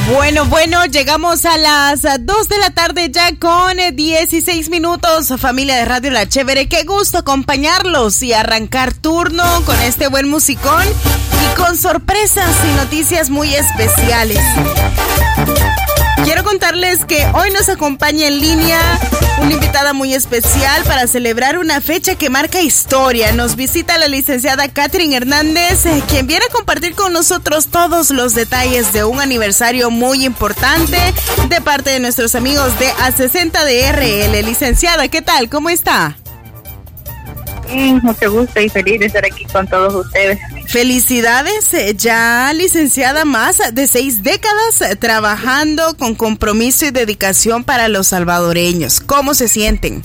Bueno, llegamos a las 2 de la tarde ya con 16 minutos. Familia de Radio La Chévere, qué gusto acompañarlos y arrancar turno con este buen musicón y con sorpresas y noticias muy especiales. Quiero contarles que hoy nos acompaña en línea una invitada muy especial para celebrar una fecha que marca historia. Nos visita la licenciada Catherine Hernández, quien viene a compartir con nosotros todos los detalles de un aniversario muy importante de parte de nuestros amigos de A60DRL. Licenciada, ¿qué tal? ¿Cómo está? Mucho gusto y feliz de estar aquí con todos ustedes. Felicidades, ya licenciada, más de 6 décadas trabajando con compromiso y dedicación para los salvadoreños. ¿Cómo se sienten?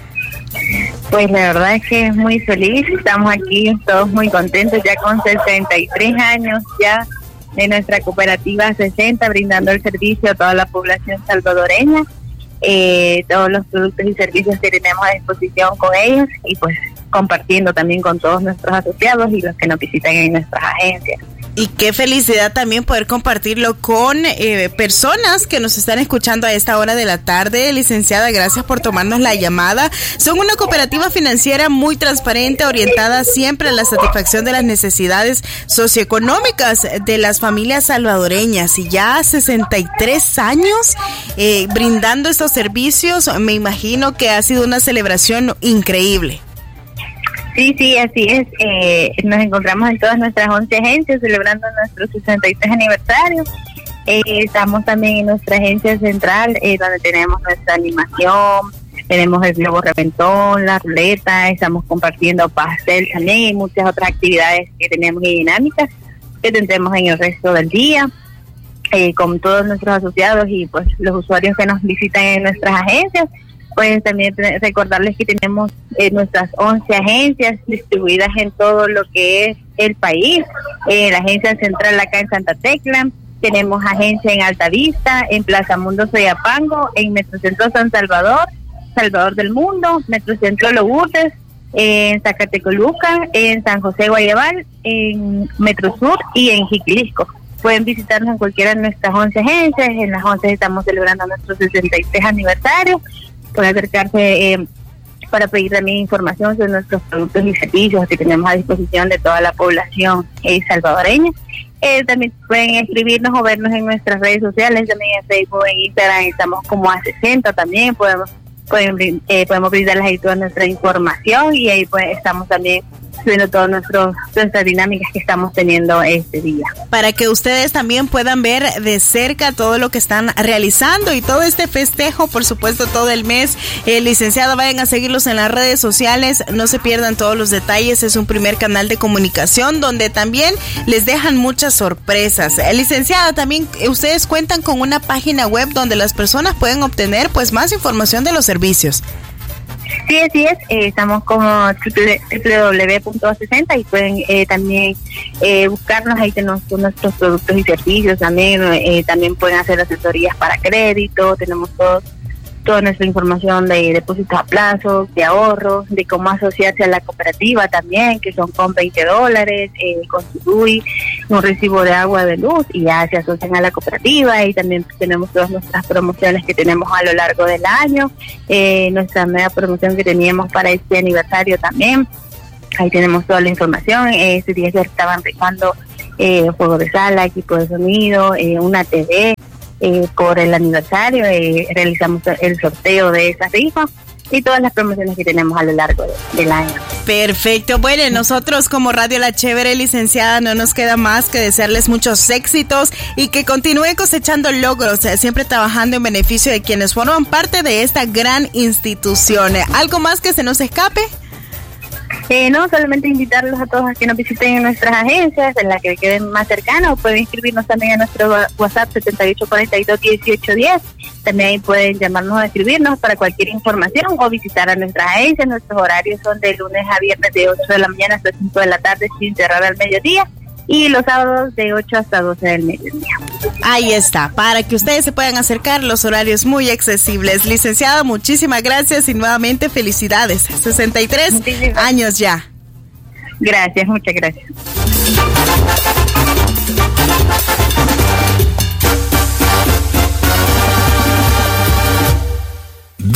Pues la verdad es que muy feliz, estamos aquí todos muy contentos, ya con 63 años ya de nuestra cooperativa 60, brindando el servicio a toda la población salvadoreña, todos los productos y servicios que tenemos a disposición con ellos y pues compartiendo también con todos nuestros asociados y los que nos visitan en nuestras agencias. Y qué felicidad también poder compartirlo con personas que nos están escuchando a esta hora de la tarde. Licenciada, gracias por tomarnos la llamada. Son una cooperativa financiera muy transparente, orientada siempre a la satisfacción de las necesidades socioeconómicas de las familias salvadoreñas. Y ya 63 años brindando estos servicios, me imagino que ha sido una celebración increíble. Sí, así es. Nos encontramos en todas nuestras 11 agencias celebrando nuestro 63 aniversario. Estamos también en nuestra agencia central, donde tenemos nuestra animación, tenemos el globo reventón, la ruleta, estamos compartiendo pastel también y muchas otras actividades que tenemos y dinámicas que tendremos en el resto del día, con todos nuestros asociados y pues los usuarios que nos visitan en nuestras agencias. Pues también recordarles que tenemos nuestras 11 agencias distribuidas en todo lo que es el país. La agencia central acá en Santa Tecla, tenemos agencia en Altavista, en Plaza Mundo Soyapango, en Metrocentro San Salvador, Salvador del Mundo, Metrocentro Lourdes, en Zacatecoluca, en San José Guayabal, en Metrosur y en Jiquilisco. Pueden visitarnos en cualquiera de nuestras 11 agencias. En las 11 estamos celebrando nuestro 63 aniversario. Puede acercarse para pedir también información sobre nuestros productos y servicios que tenemos a disposición de toda la población salvadoreña. También pueden escribirnos o vernos en nuestras redes sociales, también en Facebook, en Instagram, estamos como A60 también, podemos brindarles ahí toda nuestra información y ahí pues estamos también subiendo todas nuestras dinámicas que estamos teniendo este día. Para que ustedes también puedan ver de cerca todo lo que están realizando y todo este festejo, por supuesto, todo el mes. Licenciada, vayan a seguirlos en las redes sociales, no se pierdan todos los detalles, es un primer canal de comunicación donde también les dejan muchas sorpresas. Licenciada, también ustedes cuentan con una página web donde las personas pueden obtener pues más información de los servicios. Sí, así es, estamos como www.a60 y pueden también buscarnos, ahí tenemos nuestros productos y servicios, también pueden hacer asesorías para crédito, tenemos toda nuestra información de depósitos a plazo, de ahorros, de cómo asociarse a la cooperativa también, que son con $20, con su DUI, un recibo de agua, de luz, y ya se asocian a la cooperativa. Y también tenemos todas nuestras promociones que tenemos a lo largo del año, nuestra nueva promoción que teníamos para este aniversario también. Ahí tenemos toda la información. Este día se estaban rifando juego de sala, equipo de sonido, una TV. Por el aniversario realizamos el sorteo de esa rifa y todas las promociones que tenemos a lo largo del año. Perfecto, bueno, nosotros como Radio La Chévere, licenciada, no nos queda más que desearles muchos éxitos y que continúen cosechando logros, siempre trabajando en beneficio de quienes forman parte de esta gran institución. ¿Algo más que se nos escape? No, solamente invitarlos a todos a que nos visiten en nuestras agencias, en las que queden más cercanas, o pueden inscribirnos también a nuestro WhatsApp 78421810. También ahí pueden llamarnos o escribirnos para cualquier información o visitar a nuestras agencias. Nuestros horarios son de lunes a viernes de 8 de la mañana hasta 5 de la tarde sin cerrar al mediodía, y los sábados de 8 hasta 12 del mediodía. Ahí está, para que ustedes se puedan acercar, los horarios muy accesibles. Licenciada, muchísimas gracias y nuevamente felicidades. 63 años ya. Gracias, muchas gracias.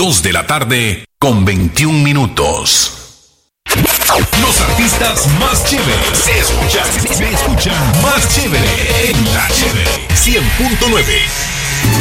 2 de la tarde con 21 minutos. Los artistas más chéveres se escuchan más chévere en La Chévere 100.9.